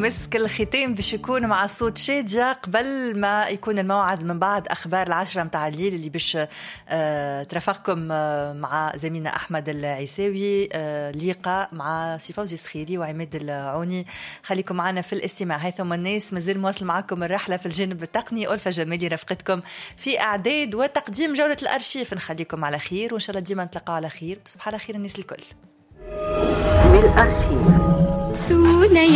ومسك الختام باش يكون مع صوت شادية قبل ما يكون الموعد من بعد أخبار 10 متاع الليل اللي باش ترافقكم مع زميلنا أحمد العيساوي لقاء سي فوزي سخيري وعماد العوني. خليكم معنا في الاستماع. هيثم الناس مازال مواصل معكم الرحلة في الجانب التقني. ألفة جمالي رفقتكم في إعداد وتقديم جولة الأرشيف. نخليكم على خير وإن شاء الله ديما نتلقاو على خير. تصبح على خير الناس الكل. من الأرشيف